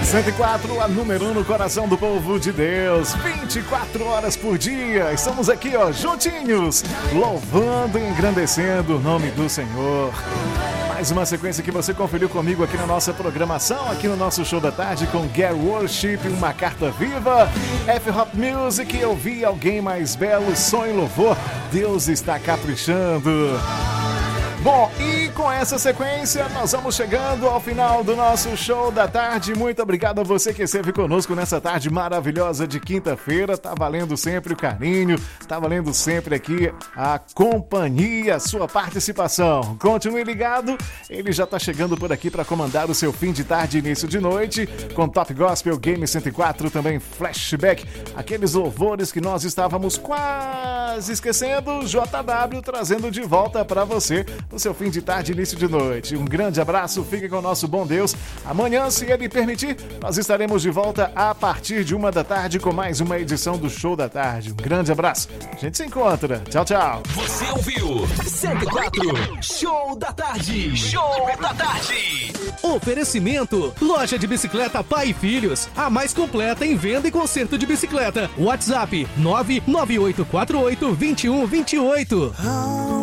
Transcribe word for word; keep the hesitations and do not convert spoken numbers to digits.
cento e quatro, a número um no coração do povo de Deus. vinte e quatro horas por dia. Estamos aqui, ó, juntinhos, louvando e engrandecendo o nome do Senhor. Mais uma sequência que você conferiu comigo aqui na nossa programação, aqui no nosso show da tarde com Get Worship, uma carta viva, F-Hop Music, eu vi alguém mais belo, som e louvor, Deus está caprichando. Bom, e com essa sequência nós vamos chegando ao final do nosso show da tarde. Muito obrigado a você que esteve conosco nessa tarde maravilhosa de quinta-feira. Tá valendo sempre o carinho, tá valendo sempre aqui a companhia, a sua participação. Continue ligado, ele já tá chegando por aqui para comandar o seu fim de tarde e início de noite com Top Gospel Game cento e quatro, também Flashback, aqueles louvores que nós estávamos quase esquecendo. J W trazendo de volta para você no seu fim de tarde, início de noite. Um grande abraço, fique com o nosso bom Deus. Amanhã, se Ele permitir, nós estaremos de volta a partir de uma da tarde com mais uma edição do Show da Tarde. Um grande abraço, a gente se encontra. Tchau, tchau. Você ouviu cento e quatro Show da Tarde. Show da Tarde. Oferecimento: Loja de Bicicleta Pai e Filhos, a mais completa em venda e conserto de bicicleta. WhatsApp nove nove oito quatro oito dois um dois oito.